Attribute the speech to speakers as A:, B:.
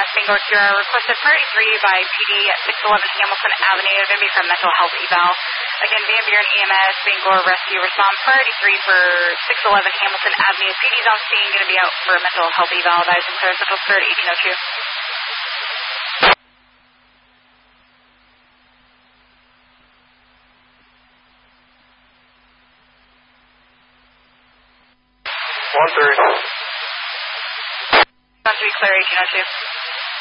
A: EMS, Bangor Sierra, requested priority 3 by PD at 611 Hamilton Avenue. They're going to be for mental health eval. Again, Van Buren EMS, Bangor Rescue, respond priority 3 for 611 Hamilton Avenue. PD's on scene, going to be out for a mental health eval. Advise and clear Central Spirit 1802.
B: 1-3.
A: Sounds to be clear 1802.